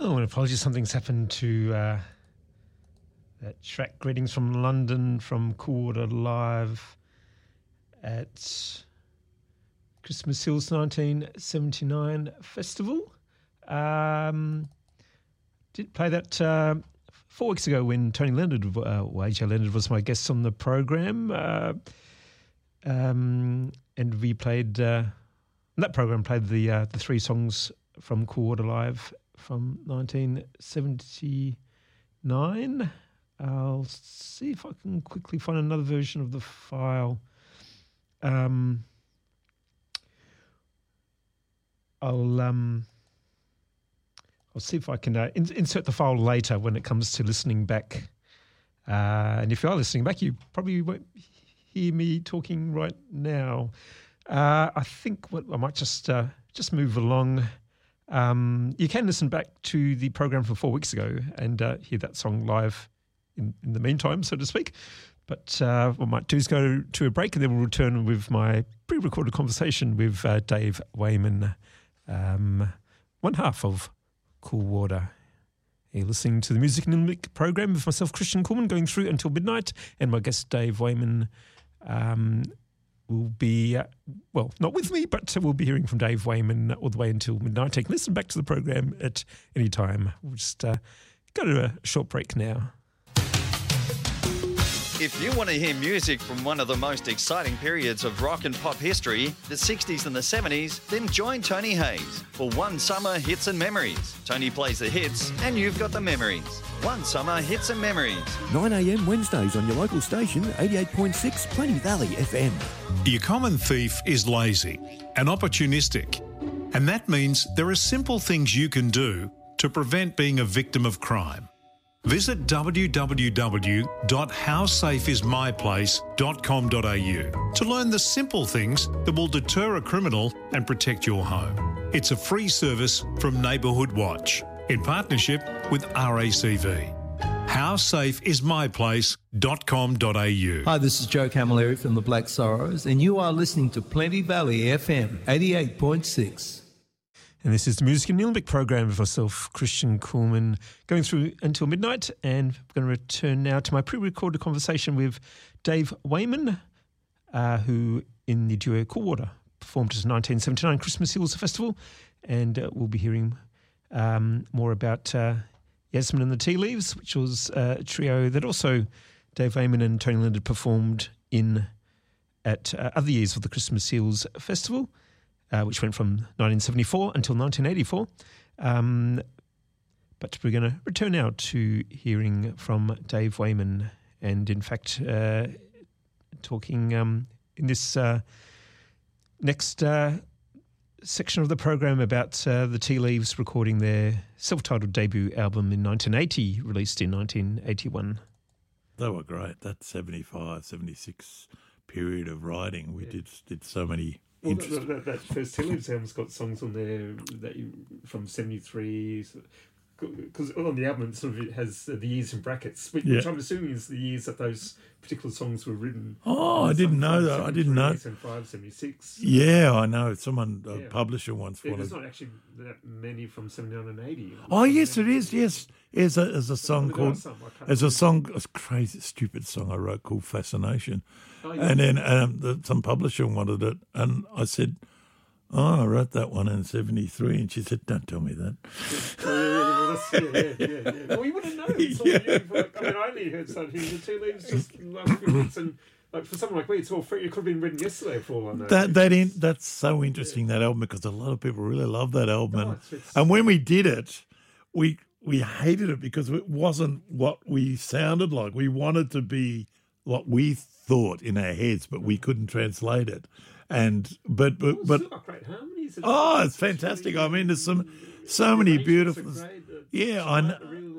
Oh, and apologies, something's happened to that track. Greetings from London from Coolwater Live at Christmas Hills 1979 Festival. Did play that 4 weeks ago when Tony Leonard, AJ Leonard, was my guest on the program. And we played, that program played the three songs from Coolwater Live from 1979. I'll see if I can quickly find another version of the file. I'll see if I can insert the file later when it comes to listening back. And if you are listening back, you probably won't hear me talking right now. I think I might just move along. You can listen back to the program from 4 weeks ago and hear that song live in the meantime, so to speak. But what I might do is go to a break and then we'll return with my pre-recorded conversation with Dave Wayman, one half of Coolwater. You're listening to the Music and Limbic program with myself, Christian Coleman, going through until midnight, and my guest Dave Wayman will be, not with me, but we'll be hearing from Dave Wayman all the way until midnight. You can listen back to the program at any time. We'll just go to a short break now. If you want to hear music from one of the most exciting periods of rock and pop history, the 60s and the 70s, then join Tony Hayes for One Summer Hits and Memories. Tony plays the hits and you've got the memories. One Summer Hits and Memories. 9 a.m. Wednesdays on your local station, 88.6 Plenty Valley FM. Your common thief is lazy and opportunistic. And that means there are simple things you can do to prevent being a victim of crime. Visit www.howsafeismyplace.com.au to learn the simple things that will deter a criminal and protect your home. It's a free service from Neighbourhood Watch in partnership with RACV. Howsafeismyplace.com.au. Hi, this is Joe Camilleri from the Black Sorrows, and you are listening to Plenty Valley FM 88.6. And this is the Music and Limbic program with myself, Christian Coolman, going through until midnight. And I'm going to return now to my pre-recorded conversation with Dave Wayman, who in the duo Coolwater performed at the 1979 Christmas Hills Festival. And we'll be hearing more about Yasmin and the Tea Leaves, which was a trio that also Dave Wayman and Tony Leonard performed in at other years of the Christmas Hills Festival. Which went from 1974 until 1984. But we're going to return now to hearing from Dave Wayman and, in fact, talking in this next section of the program about the Tea Leaves recording their self-titled debut album in 1980, released in 1981. They were great. That 75, 76 period of writing, we did so many... Well, that first Tea Leaves album's got songs on there from 73, because on the album it has the years in brackets, which I'm assuming is the years that those particular songs were written. Oh, I didn't know that. I didn't know. 75, 76. Yeah, I know. Someone, a publisher once. There's not actually that many from 79 and 80. Oh, yes, it is. Yes. There's a song called, a crazy, stupid song I wrote called Fascination. Oh, yeah. And then some publisher wanted it, and I said, I wrote that one in 73, and she said, don't tell me that. Yeah. Well, you wouldn't know. I only heard something. The Tea Leaves just last few months, and for someone like me, it's all free. It could have been written yesterday for all I know. That's so interesting, that album, because a lot of people really love that album. And when we did it, we hated it because it wasn't what we sounded like. We wanted to be what we thought in our heads, but we couldn't translate it. And but great harmonies. It's fantastic. I mean, there's so many beautiful. I know.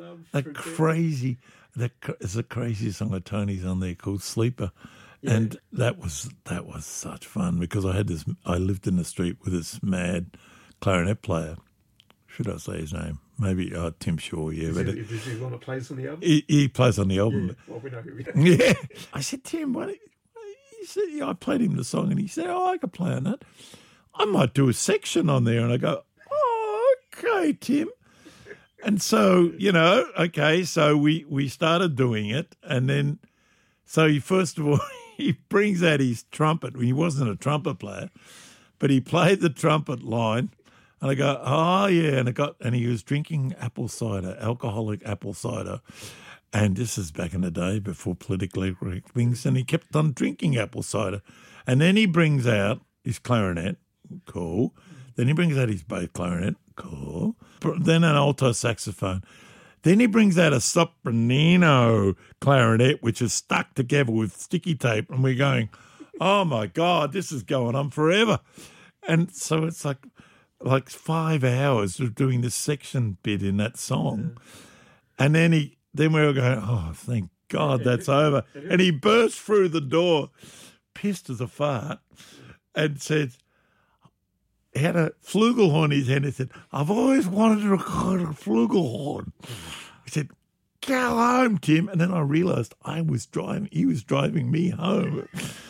It's a crazy song of Tony's on there called Sleeper, and that was such fun because I lived in the street with this mad clarinet player. Should I say his name? Maybe Tim Shaw, Is he one that plays on the album? He plays on the album. Yeah. Well, we know who he is. Yeah. I said, Tim, he said, I played him the song, and he said, I could play on that. I might do a section on there. And I go, okay, Tim. And so, okay, so we started doing it. And then, so he first of all, he brings out his trumpet. He wasn't a trumpet player, but he played the trumpet line. And I go, oh, yeah. And he was drinking apple cider, alcoholic apple cider. And this is back in the day before politically correct things. And he kept on drinking apple cider. And then he brings out his clarinet, cool. Then he brings out his bass clarinet, cool. Then an alto saxophone. Then he brings out a sopranino clarinet, which is stuck together with sticky tape. And we're going, oh, my God, this is going on forever. And so it's like 5 hours of doing this section bit in that song. Yeah. And then we were going, oh, thank God that's over. And he burst through the door, pissed as a fart, and said, he had a flugelhorn in his hand. He said, I've always wanted to record a flugelhorn. He said, go home, Tim. And then I realised he was driving me home.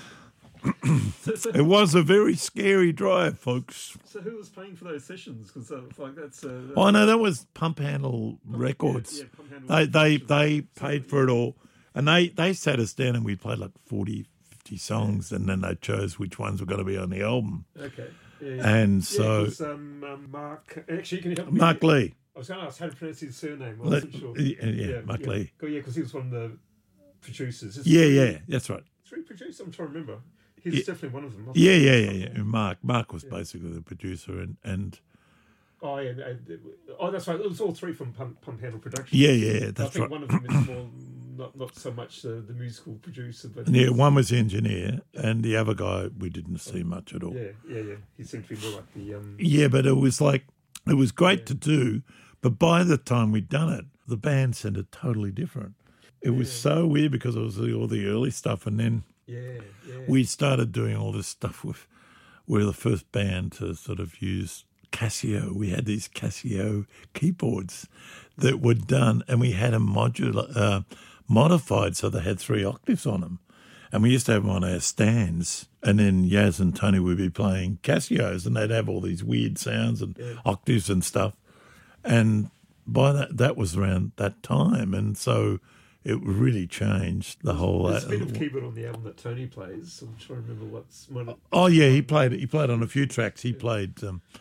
It was a very scary drive, folks. So who was paying for those sessions? Because that's. Oh no, that was Pump Handle Records. Yeah, Pump Handle they paid for it all, and they sat us down and we played like 40, 50 songs, and then they chose which ones were going to be on the album. Okay. Yeah. And so Mark. Actually, can you help me? Mark Lee. I was going to ask how to pronounce his surname. I wasn't sure. Yeah, Mark Lee. Yeah, because he was one of the producers. Yeah, that's right. 3 producers. I'm trying to remember. He's definitely one of them. Yeah. Mark was basically the producer, and oh yeah, that's right. It was all 3 from Pump Handle Productions. Yeah, that's right. I think one of them is more not so much the musical producer, but one was the engineer, and the other guy we didn't see much at all. Yeah. He seemed to be more like the Yeah, but it was great to do. But by the time we'd done it, the band sounded totally different. It was so weird because it was all the early stuff, and then. Yeah. We started doing all this stuff we're the first band to sort of use Casio. We had these Casio keyboards that were done, and we had them modified so they had 3 octaves on them. And we used to have them on our stands. And then Yaz and Tony would be playing Casios, and they'd have all these weird sounds and octaves and stuff. And by that was around that time. And so it really changed the whole. There's a bit of keyboard on the album that Tony plays. I'm trying to remember what's. Oh yeah, he played on a few tracks. He played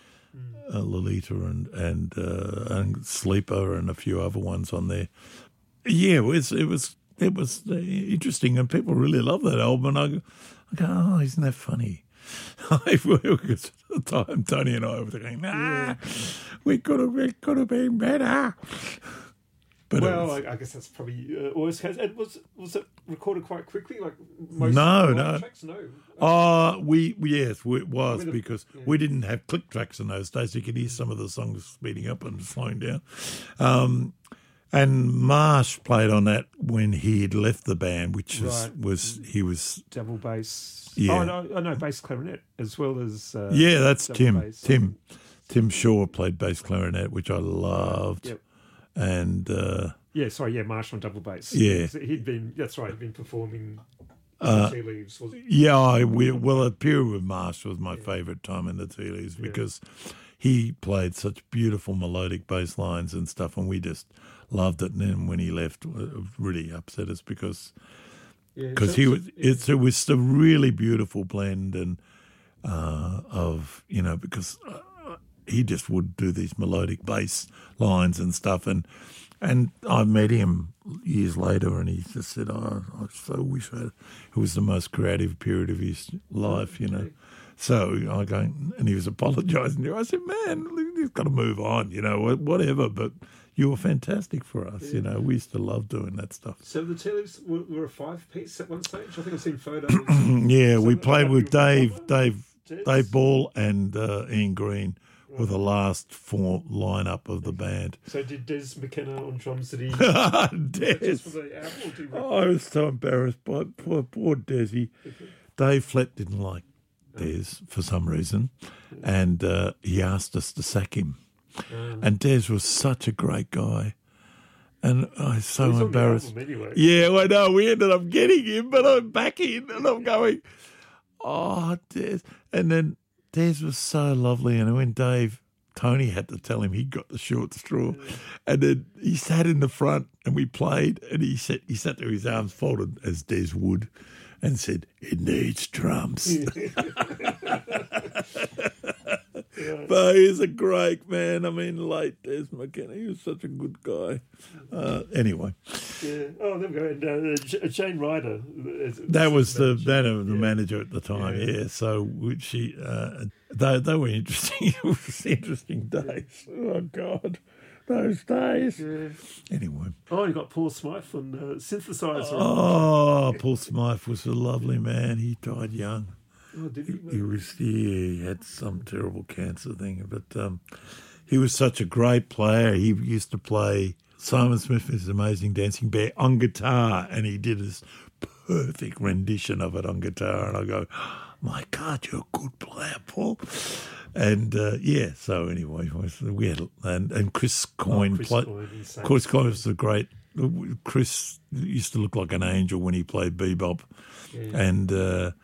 Lolita and Sleeper and a few other ones on there. Yeah, it was interesting, and people really love that album. And I go, oh, isn't that funny? Because at the time Tony and I were going, we could have been better. But I guess that's probably always has. And was it recorded quite quickly? Like most tracks? No. It was because we didn't have click tracks in those days. You could hear some of the songs speeding up and slowing down. And Marsh played on that when he had left the band, which he was double bass. Yeah. Oh no, bass clarinet as well as that's Tim. Tim Shaw played bass clarinet, which I loved. Yep. And Marsh on double bass. Yeah, he'd been performing. Tea Leaves. The period with Marsh was my favourite time in the Tea Leaves because he played such beautiful melodic bass lines and stuff, and we just loved it. And then when he left, it really upset us because it was a really beautiful blend and because. He just would do these melodic bass lines and stuff, and I met him years later, and he just said, "Oh, I so wish it was the most creative period of his life," So I go, and he was apologising. I said, "Man, you've got to move on, whatever." But you were fantastic for us, We used to love doing that stuff. So the Tea Leaves were a 5-piece at one stage. I think I've seen photos. We played with Dave Ball and Ian Green. Were the last 4 lineup of the band. So did Des McKenna on drums? Did he? Des. I was so embarrassed by poor Desi. Dave Flett didn't like Des for some reason, and he asked us to sack him. And Des was such a great guy. And I was so embarrassed. Anyway. Yeah, I know. We ended up getting him, but I'm back in, and I'm going, oh, Des. And then Des was so lovely, and when Dave Tony had to tell him he got the short straw. And then he sat in the front and we played, and he sat there, his arms folded as Des would, and said, "It needs drums." But he's a great man. I mean, late Des McKenna, he was such a good guy. Anyway. Yeah. Oh, there we go. And Jane Ryder. That was the manager at the time, yeah. So she, they were interesting. It was interesting days. Oh, God. Those days. Yeah. Anyway. Oh, you got Paul Smythe on synthesizer. Oh, Paul Smythe was a lovely man. He died young. Oh, did he? He had some terrible cancer thing, but he was such a great player. He used to play Simon Smith and His Amazing Dancing Bear on guitar, and he did his perfect rendition of it on guitar. And I go, "My God, you're a good player, Paul." And so anyway, we had and Chris Coyne played. Chris Coyne was a great. Chris used to look like an angel when he played bebop, and.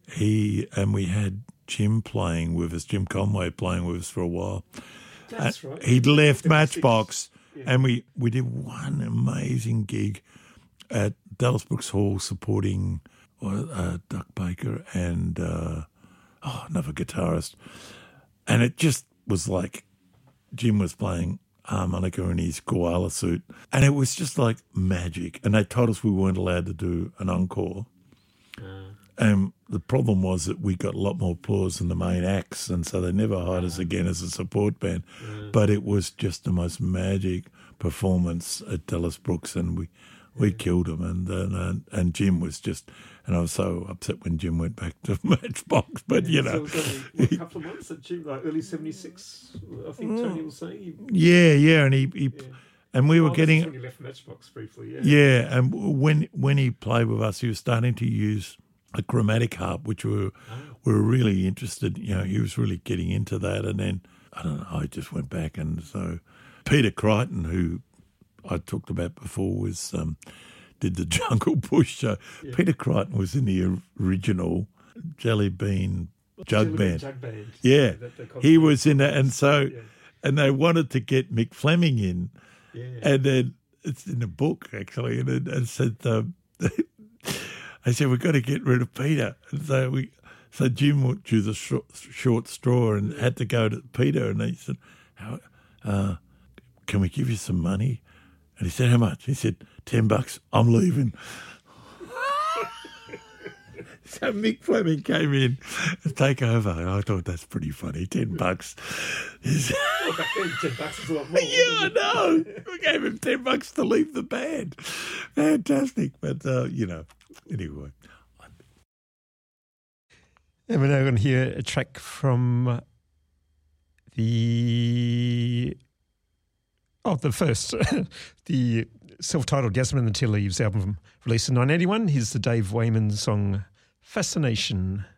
We had Jim playing with us, Jim Conway playing with us for a while. That's right. He'd left Matchbox, and we did one amazing gig at Dallas Brooks Hall supporting Duck Baker and another guitarist. And it just was like Jim was playing harmonica in his koala suit, and it was just like magic. And they told us we weren't allowed to do an encore. And the problem was that we got a lot more applause than the main acts, and so they never hired us again as a support band. But it was just the most magic performance at Dallas Brooks, and we killed him. And Jim was just, and I was so upset when Jim went back to Matchbox. But you know, so it was only, a couple of months at Jim, like early '76. I think Tony was saying. And he. And we were getting. When he left Matchbox briefly, Yeah, and when he played with us, he was starting to use a chromatic harp, which we were really interested. You know, he was really getting into that. And then, I don't know, I just went back. And so Peter Crichton, who I talked about before, did the Jungle Push show. Yeah. Peter Crichton was in the original Jelly Bean Jug Band. Yeah, he was in it. And so, and they wanted to get Mick Fleming in. Yeah. And then it's in the book, actually, and it said, I said, we've got to get rid of Peter. And so Jim drew the short straw and had to go to Peter, and he said, "Can we give you some money?" And he said, "How much?" He said, $10. I'm leaving. So Mick Fleming came in to take over. And I thought that's pretty funny. $10. Well, back then, $10 is a lot more. Yeah, I know. We gave him $10 to leave the band. Fantastic. But, anyway. And we're now going to hear a track from the first, the self-titled Yasmin and the Tea Leaves album released in 1981. Here's the Dave Wayman song, Fascination.